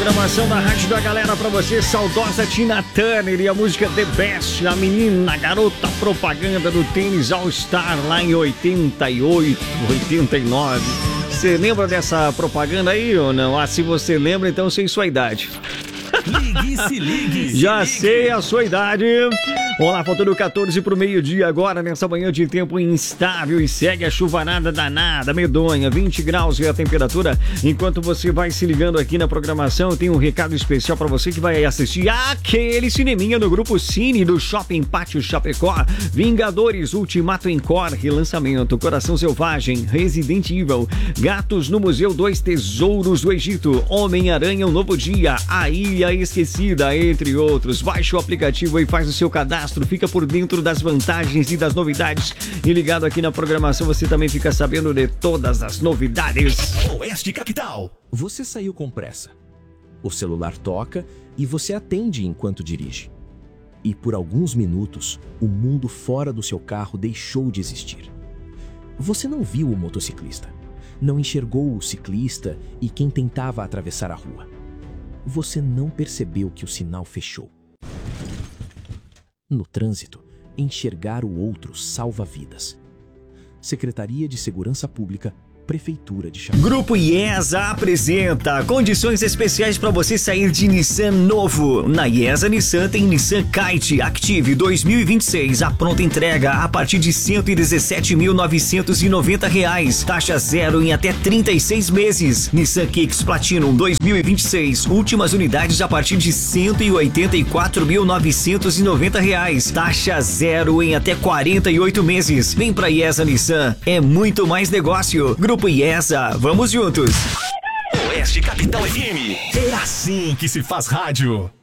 programação da Rádio da Galera pra você, saudosa Tina Turner e a música The Best, a menina, a garota propaganda do tênis All Star lá em 88, 89. Você lembra dessa propaganda aí ou não? Ah, se você lembra, então sei sua idade. Ligue, se ligue. Já sei a sua idade. Olá, faltando 14 pro meio-dia agora, nessa manhã de tempo instável e segue a chuvarada danada, medonha, 20 graus é a temperatura. Enquanto você vai se ligando aqui na programação, tem um recado especial pra você que vai assistir aquele cineminha no Grupo Cine do Shopping Pátio Chapecó. Vingadores Ultimato Encore, relançamento, Coração Selvagem, Resident Evil, Gatos no Museu 2 Tesouros do Egito, Homem-Aranha, Um Novo Dia, A Ilha Esquecida, entre outros. Baixe o aplicativo e faz o seu cadastro, fica por dentro das vantagens e das novidades. E ligado aqui na programação, você também fica sabendo de todas as novidades. Oeste Capital. Você saiu com pressa. O celular toca e você atende enquanto dirige. E por alguns minutos, o mundo fora do seu carro deixou de existir. Você não viu o motociclista, não enxergou o ciclista e quem tentava atravessar a rua. Você não percebeu que o sinal fechou. No trânsito, enxergar o outro salva vidas. Secretaria de Segurança Pública, Prefeitura de Chapecó. Grupo IESA apresenta condições especiais para você sair de Nissan novo. Na IESA Nissan tem Nissan Kite Active 2026, a pronta entrega a partir de R$ 117.990. Taxa zero em até 36 meses. Nissan Kicks Platinum 2026, últimas unidades a partir de R$ 184.990. Taxa zero em até 48 meses. Vem pra IESA Nissan, é muito mais negócio. Grupo IESA, vamos juntos. Oeste Capital FM. É assim que se faz rádio.